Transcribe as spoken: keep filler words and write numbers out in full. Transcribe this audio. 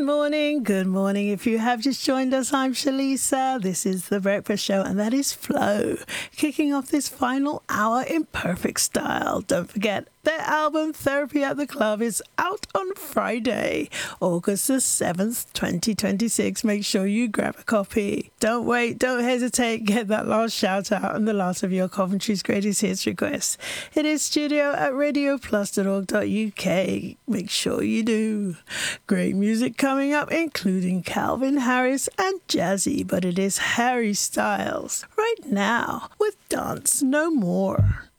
Morning, good morning. If you have just joined us, I'm Shalisa. This is The Breakfast Show, and that is Flow, kicking off this final hour in perfect style. Don't forget, their album Therapy at the Club is out on Friday, August the seventh, twenty twenty-six. Make sure you grab a copy. Don't wait, don't hesitate. Get that last shout out and the last of your Coventry's greatest hits requests. It is studio at radio plus dot org dot U K. Make sure you do. Great music coming up, including Calvin Harris and Jazzy, but it is Harry Styles right now with Dance No More.